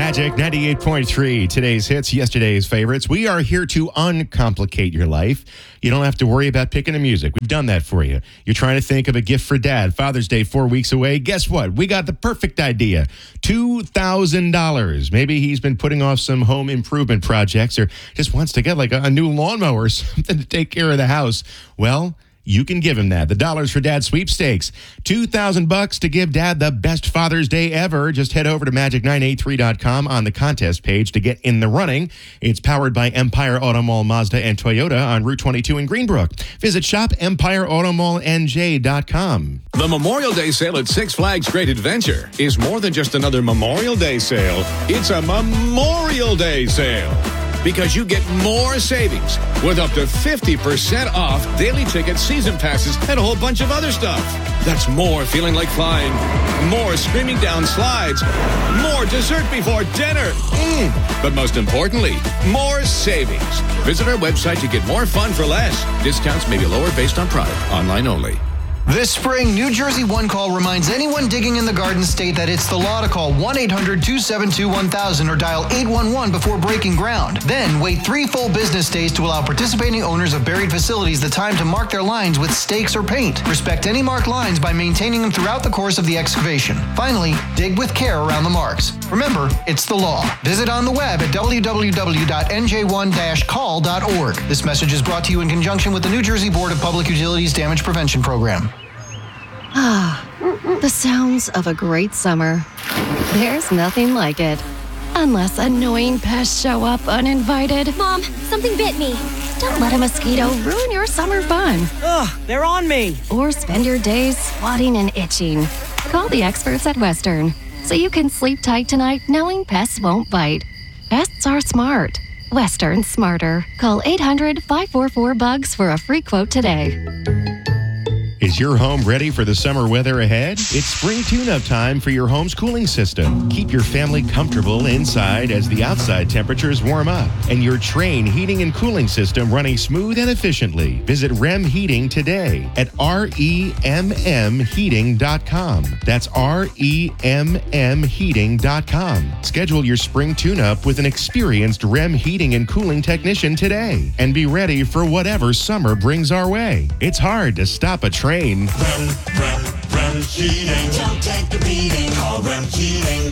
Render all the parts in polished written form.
Magic 98.3, today's hits, yesterday's favorites. We are here to uncomplicate your life. You don't have to worry about picking the music. We've done that for you. You're trying to think of a gift for Dad. Father's Day 4 weeks away. Guess what? We got the perfect idea. $2,000. Maybe he's been putting off some home improvement projects or just wants to get like a new lawnmower or something to take care of the house. Well, you can give him that. The Dollars for Dad sweepstakes. $2,000 to give Dad the best Father's Day ever. Just head over to magic983.com on the contest page to get in the running. It's powered by Empire Auto Mall, Mazda, and Toyota on Route 22 in Greenbrook. Visit shopempireautomallnj.com. The Memorial Day sale at Six Flags Great Adventure is more than just another Memorial Day sale. It's a Memorial Day sale. Because you get more savings with up to 50% off daily tickets, season passes, and a whole bunch of other stuff. That's more feeling like flying, more screaming down slides, more dessert before dinner. But most importantly, more savings. Visit our website to get more fun for less. Discounts may be lower based on product. Online only. This spring, New Jersey One Call reminds anyone digging in the Garden State that it's the law to call 1-800-272-1000 or dial 811 before breaking ground. Then wait 3 full business days to allow participating owners of buried facilities the time to mark their lines with stakes or paint. Respect any marked lines by maintaining them throughout the course of the excavation. Finally, dig with care around the marks. Remember, it's the law. Visit on the web at www.nj1-call.org. This message is brought to you in conjunction with the New Jersey Board of Public Utilities Damage Prevention Program. The sounds of a great summer. There's nothing like it. Unless annoying pests show up uninvited. Mom, something bit me. Don't let a mosquito ruin your summer fun. Ugh, they're on me. Or spend your days swatting and itching. Call the experts at Western so you can sleep tight tonight knowing pests won't bite. Pests are smart. Western's smarter. Call 800-544-BUGS for a free quote today. Is your home ready for the summer weather ahead? It's spring tune-up time for your home's cooling system. Keep your family comfortable inside as the outside temperatures warm up and your Trane heating and cooling system running smooth and efficiently. Visit REM Heating today at REMMheating.com. That's REMMheating.com. Schedule your spring tune-up with an experienced REM heating and cooling technician today and be ready for whatever summer brings our way. It's hard to stop a Trane. REM Heating. Don't take the beating. Call REM Heating.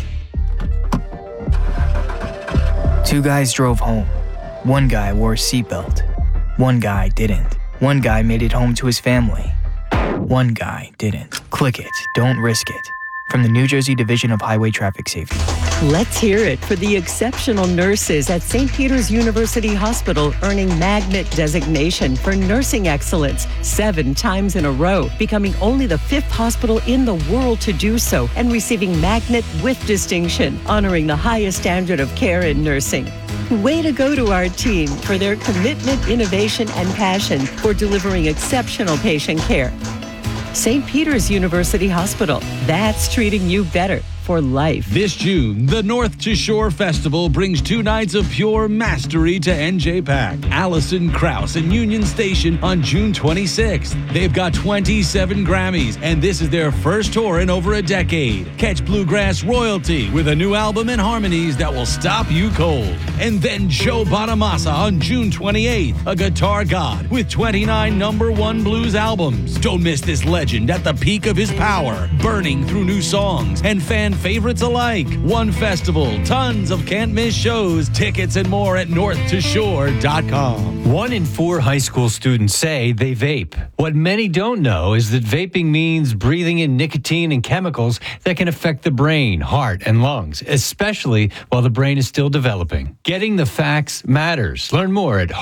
2 guys drove home. One guy wore a seatbelt. One guy didn't. One guy made it home to his family. One guy didn't. Click it. Don't risk it. From the New Jersey Division of Highway Traffic Safety. Let's hear it for the exceptional nurses at St. Peter's University Hospital earning Magnet designation for nursing excellence 7 times in a row, becoming only the 5th hospital in the world to do so and receiving Magnet with distinction, honoring the highest standard of care in nursing. Way to go to our team for their commitment, innovation, and passion for delivering exceptional patient care. St. Peter's University Hospital. That's treating you better for life. This June, the North to Shore Festival brings 2 nights of pure mastery to NJPAC. Allison Krauss and Union Station on June 26th. They've got 27 Grammys, and this is their first tour in over a decade. Catch bluegrass royalty with a new album and harmonies that will stop you cold. And then Joe Bonamassa on June 28th, a guitar god with 29 #1 blues albums. Don't miss this legend at the peak of his power, burning through new songs and fan favorites alike. One festival, tons of can't miss shows, tickets and more at northtoshore.com. 1 in 4 high school students say they vape. What many don't know is that vaping means breathing in nicotine and chemicals that can affect the brain, heart, and lungs, especially while the brain is still developing. Getting the facts matters. Learn more at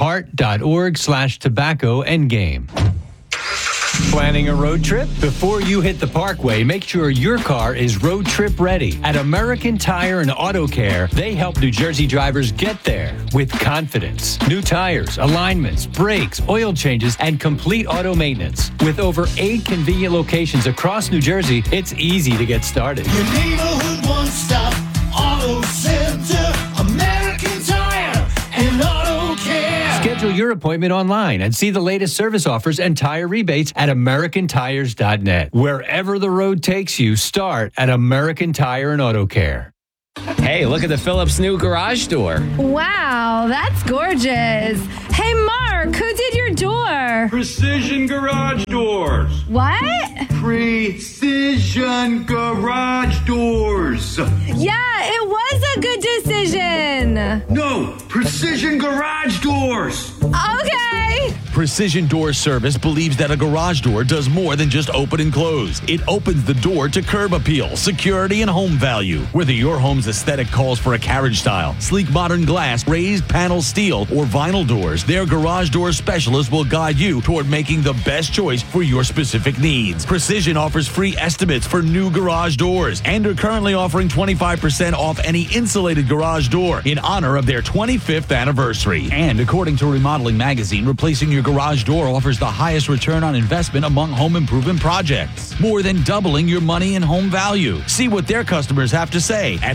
heart.org/tobacco-endgame. Planning a road trip? Before you hit the Parkway, make sure your car is road trip ready. At American Tire and Auto Care, they help New Jersey drivers get there with confidence. New tires, alignments, brakes, oil changes, and complete auto maintenance. With over 8 convenient locations across New Jersey, it's easy to get started. Your neighborhood one-stop auto center. American Tire and Auto Care. Schedule your appointment online and see the latest service offers and tire rebates at AmericanTires.net. Wherever the road takes you, start at American Tire and Auto Care. Hey, look at the Phillips new garage door. Wow, that's gorgeous. Hey, Mark, who did your door? Precision Garage Doors. What? Precision Garage Doors. Yeah, it was a good decision. No, Precision Garage Doors. Okay. Precision Door Service believes that a garage door does more than just open and close. It opens the door to curb appeal, security, and home value. Whether your home's aesthetic calls for a carriage style, sleek modern glass, raised panel steel, or vinyl doors, their garage door specialist will guide you toward making the best choice for your specific needs. Precision offers free estimates for new garage doors and are currently offering 25% off any insulated garage door in honor of their 25th anniversary. And according to Remodeling Magazine, replacing your garage door offers the highest return on investment among home improvement projects, more than doubling your money and home value. See what their customers have to say at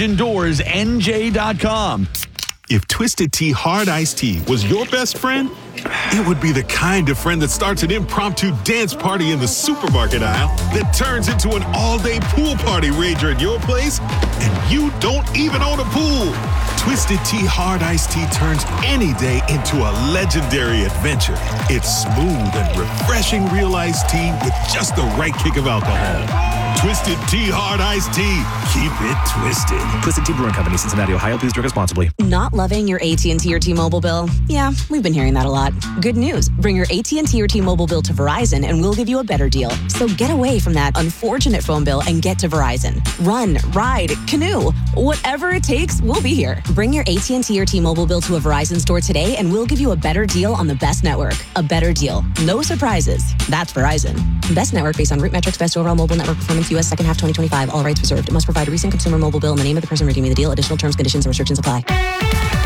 PrecisionDoorsNJ.com. If Twisted Tea Hard Iced Tea was your best friend, it would be the kind of friend that starts an impromptu dance party in the supermarket aisle that turns into an all-day pool party rager at your place, and you don't even own a pool. Twisted Tea Hard Iced Tea turns any day into a legendary adventure. It's smooth and refreshing real iced tea with just the right kick of alcohol. Twisted Tea Hard Iced Tea. Keep it twisted. Twisted Tea Brewing Company, Cincinnati, Ohio. Please drink responsibly. Not loving your AT&T or T-Mobile bill? Yeah, we've been hearing that a lot. Good news. Bring your AT&T or T-Mobile bill to Verizon and we'll give you a better deal. So get away from that unfortunate phone bill and get to Verizon. Run, ride, canoe. Whatever it takes, we'll be here. Bring your AT&T or T-Mobile bill to a Verizon store today and we'll give you a better deal on the best network. A better deal. No surprises. That's Verizon. Best network based on root metrics, best overall mobile network performance, U.S. second half 2025. All rights reserved. It must provide a recent consumer mobile bill in the name of the person redeeming the deal. Additional terms, conditions, and restrictions apply.